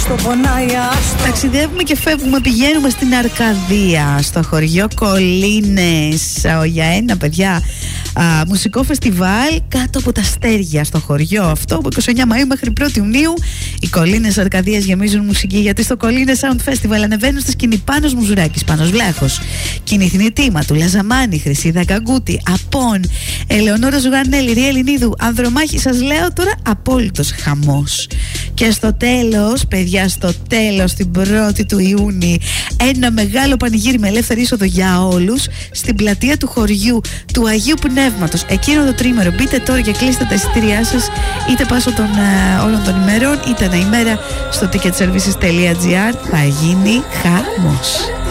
Ταξιδεύουμε και φεύγουμε, πηγαίνουμε στην Αρκαδία, στο χωριό Κολίνες, για ένα, παιδιά, μουσικό φεστιβάλ κάτω από τα αστέρια στο χωριό αυτό, από 29 Μαΐου μέχρι 1η Ιουνίου. Οι Κολίνες Αρκαδίας γεμίζουν μουσική, γιατί στο Κολίνες Sound Festival ανεβαίνουν στη σκηνή Πάνος Μουζουράκης, Πάνος Βλάχος, Κινηθινή Τίμα του Λαζαμάνη, Χρυσίδα Καγκούτη, Απών, Ελεονόρα Ζουγανέλη, Ρία Ελληνίδου, Ανδρομάχη. Σας λέω τώρα, απόλυτος χαμός. Και στο τέλος, παιδιά, στο τέλος, την 1η του Ιούνιου, ένα μεγάλο πανηγύρι με ελεύθερη είσοδο για όλους στην πλατεία του χωριού του Αγίου Πνεύματος. Εκείνο το τρίμερο. Μπείτε τώρα και κλείστε τα εισιτήριά σας, είτε πάσο των όλων των ημερών, είτε ένα ημέρα στο ticketservices.gr. Θα γίνει χαμός.